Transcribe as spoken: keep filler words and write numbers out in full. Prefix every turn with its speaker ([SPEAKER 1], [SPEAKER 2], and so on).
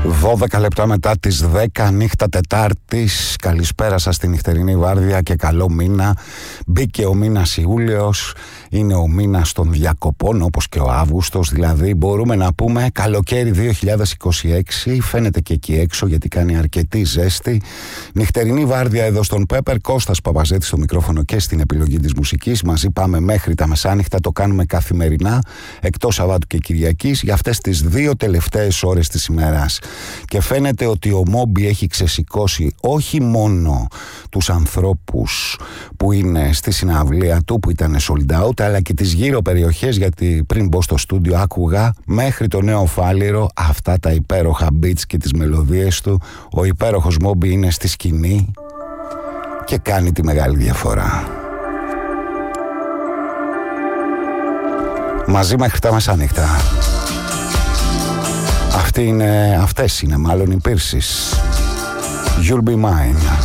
[SPEAKER 1] δώδεκα λεπτά μετά τις δέκα, νύχτα Τετάρτης. Καλησπέρα σας στη νυχτερινή βάρδια και καλό μήνα. Μπήκε ο μήνας Ιούλιος, είναι ο μήνας των διακοπών όπως και ο Αύγουστος, δηλαδή μπορούμε να πούμε καλοκαίρι δύο χιλιάδες είκοσι έξι. Φαίνεται και εκεί έξω γιατί κάνει αρκετή ζέστη. Νυχτερινή βάρδια εδώ στον Πέπερ, Κώστας Παπαζέτης στο μικρόφωνο και στην επιλογή της μουσικής. Μαζί πάμε μέχρι τα μεσάνυχτα, το κάνουμε καθημερινά εκτός Σαββάτου και Κυριακής για αυτές τις δύο τελευταίες ώρες της ημέρας. Και φαίνεται ότι ο Μόμπι έχει ξεσηκώσει όχι μόνο τους ανθρώπους που είναι στη συναυλία του που ήταν sold out, αλλά και τις γύρω περιοχές, γιατί πριν μπω στο στούντιο άκουγα μέχρι το Νέο Φάληρο αυτά τα υπέροχα beats και τις μελωδίες του. Ο υπέροχος Μόμπι είναι στη σκηνή και κάνει τη μεγάλη διαφορά. Μαζί μέχρι τα μεσάνυχτα. Αυτή είναι, αυτές είναι μάλλον οι Pierces. You'll be mine.